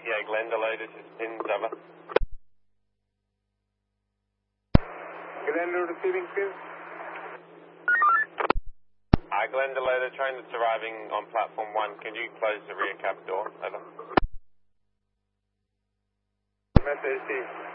ETA Glendalough, this is Pins, over. Glendalough receiving Pins. Glendalough, the train that's arriving on platform 1, can you close the rear cab door? Over. Message received.